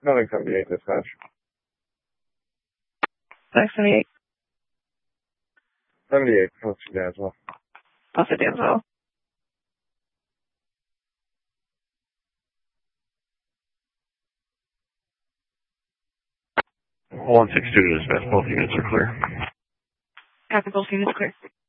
Building 78 dispatch. 78. 78, posted Dansville. Posted Dansville. 162 dispatch, both units are clear. Copy, both units clear.